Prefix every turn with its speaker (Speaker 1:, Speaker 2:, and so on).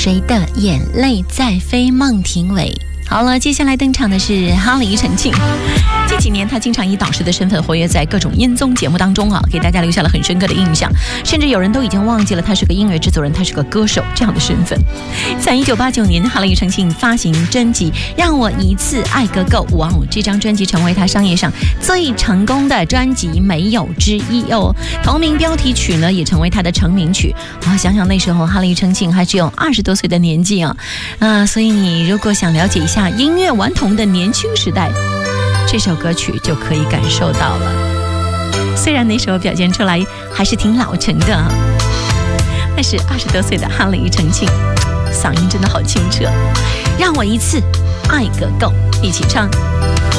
Speaker 1: 谁的眼泪在飞？孟庭苇。好了，接下来登场的是哈雷陈庆。近几年他经常以导师的身份活跃在各种音综节目当中啊，给大家留下了很深刻的印象，甚至有人都已经忘记了他是个音乐制作人，他是个歌手这样的身份。在1989年，哈雷陈庆发行专辑《让我一次爱个够》，哇哦，这张专辑成为他商业上最成功的专辑没有之一哦。同名标题曲呢，也成为他的成名曲啊。想想那时候哈雷陈庆还只有20多岁的年纪啊，所以你如果想了解一下音乐顽童的年轻时代，这首歌曲就可以感受到了。虽然那时候表现出来还是挺老成的，但是20多岁的哈雷陈庆嗓音真的好清澈。让我一次爱个够，一起唱。